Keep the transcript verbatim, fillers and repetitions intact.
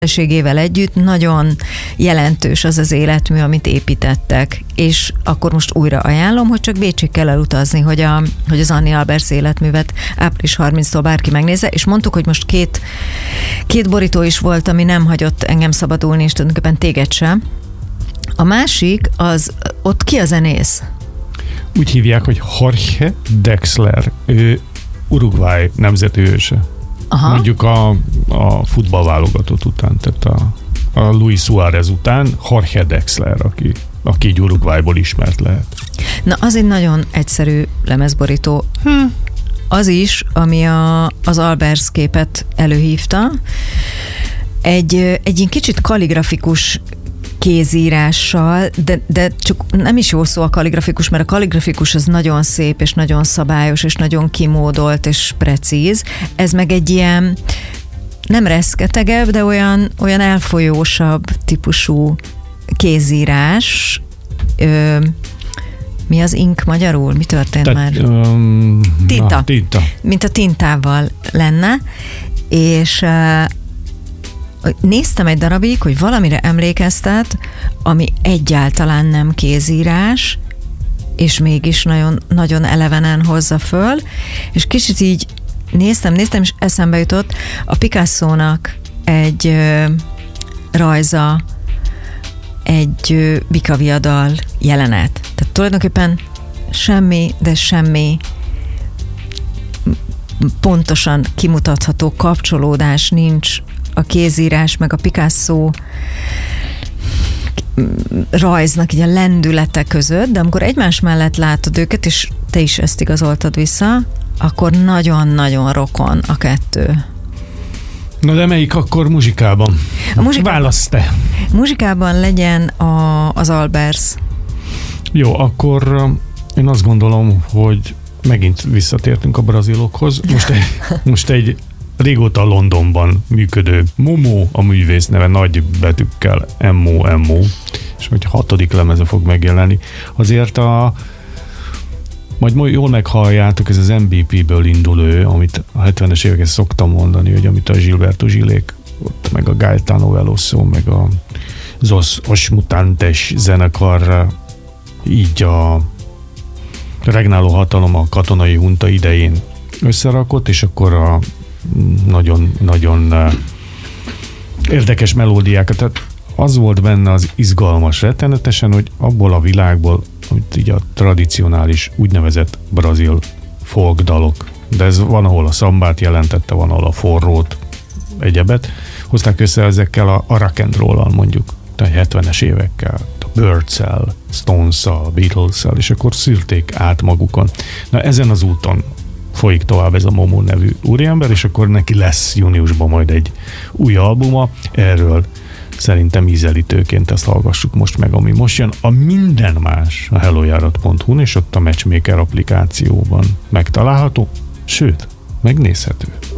feleségével együtt nagyon jelentős az az életmű, amit építettek, és akkor most újra ajánlom, hogy csak Bécsig kell elutazni, hogy, a, hogy az Annie Albers életművet április harmincadikáig bárki megnézze, és mondtuk, hogy most két, két borító is volt, ami nem hagyott engem szabadulni, és tulajdonképpen téged sem. A másik, az ott ki a zenész? Úgy hívják, hogy Jorge Drexler. Ő Uruguay nemzeti őse. Aha. Mondjuk a, a futballválogatott után, tehát a, a Luis Suárez után Jorge Drexler, aki, aki így Uruguayból ismert lehet. Na, az egy nagyon egyszerű lemezborító. Hm. Az is, ami a, az Albers képet előhívta, egy, egy ilyen kicsit kalligrafikus kézírással, de, de csak nem is jó szó a kalligrafikus, mert a kalligrafikus az nagyon szép, és nagyon szabályos, és nagyon kimódolt, és precíz. Ez meg egy ilyen nem reszketegebb, de olyan, olyan elfolyósabb típusú kézírás. Ö, mi az ink magyarul? Mi történt Te, már? Um, tinta. Na, tinta. Mint a tintával lenne, és néztem egy darabig, hogy valamire emlékeztet, ami egyáltalán nem kézírás, és mégis nagyon, nagyon elevenen hozza föl, és kicsit így néztem, néztem, és eszembe jutott a Picasso-nak egy ö, rajza, egy ö, bikaviadal jelenet. Tehát tulajdonképpen semmi, de semmi pontosan kimutatható kapcsolódás nincs a kézírás, meg a Picasso rajznak így a lendülete között, de amikor egymás mellett látod őket, és te is ezt igazoltad vissza, akkor nagyon-nagyon rokon a kettő. Na de melyik akkor muzsikában? A muzsikában válasz te. Muzsikában legyen a, az Albers. Jó, akkor én azt gondolom, hogy megint visszatértünk a brazilokhoz. Most egy, most egy régóta Londonban működő Momo a művész neve, nagy betűkkel em o em o, és hogy hatodik lemeze fog megjelenni. Azért a majd jól meghalljátok, ez az em bé pé-ből indul ő, amit a hetvenes években szoktam mondani, hogy amit a Gilberto Gilék, ott meg a Gaetano Veloso, meg a Os, Os Mutantes zenekar így a regnáló hatalom a katonai hunta idején összerakott, és akkor a nagyon-nagyon érdekes melódiákat. Tehát az volt benne az izgalmas rettenetesen, hogy abból a világból, amit így a tradicionális úgynevezett brazil folk dalok, de ez van, ahol a szambát jelentette, van, ahol a forrót, egyebet, hozták össze ezekkel a, a rock and roll-al mondjuk, tehát hetvenes évekkel, a Birds-el, Stones-al, Beatles-el, és akkor szűrték át magukon. Na ezen az úton folyik tovább ez a Momo nevű úriember, és akkor neki lesz júniusban majd egy új albuma, erről szerintem ízelítőként ezt hallgassuk most meg, ami most jön. A minden más a hellojárat pont hu-n, és ott a Matchmaker applikációban megtalálható, sőt, megnézhető.